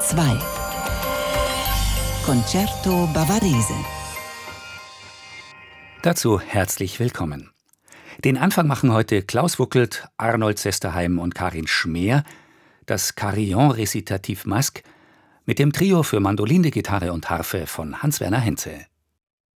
2 Concerto Bavarese. Dazu herzlich willkommen. Den Anfang machen heute Klaus Wuckelt, Arnold Sesterheim und Karin Schmeer, das Carillon-Rezitativ Masque mit dem Trio für Mandoline, Gitarre und Harfe von Hans-Werner Henze.